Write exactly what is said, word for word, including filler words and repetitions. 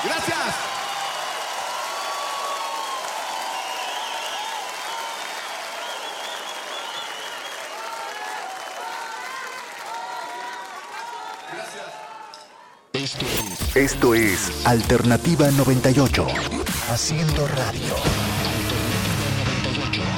Gracias. Esto es Alternativa noventa y ocho. Haciendo radio.